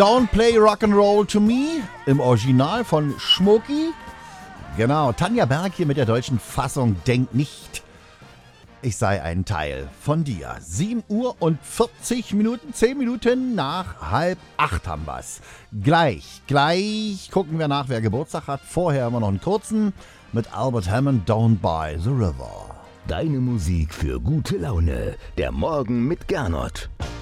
Don't Play Rock'n'Roll to Me im Original von Schmoki. Genau, Tanja Berg hier mit der deutschen Fassung. Denk nicht, ich sei ein Teil von dir. 7 Uhr und 40 Minuten, 10 Minuten nach 7:30 haben wir's. Gleich gucken wir nach, wer Geburtstag hat. Vorher haben wir noch einen kurzen mit Albert Hammond, Down by the River. Deine Musik für gute Laune. Der Morgen mit Gernot.